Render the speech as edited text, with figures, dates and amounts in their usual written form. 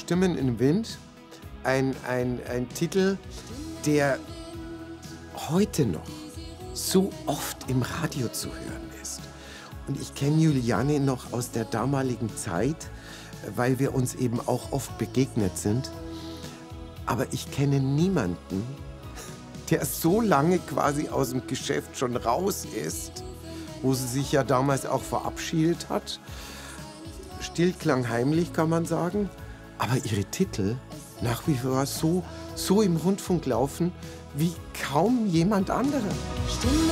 Stimmen im Wind. Ein Titel, der heute noch so oft im Radio zu hören ist. Und ich kenne Juliane noch aus der damaligen Zeit, weil wir uns eben auch oft begegnet sind. Aber ich kenne niemanden, der so lange quasi aus dem Geschäft schon raus ist, wo sie sich ja damals auch verabschiedet hat. Still klang heimlich, kann man sagen. Aber ihre Titel nach wie vor so im Rundfunk laufen wie kaum jemand anderer.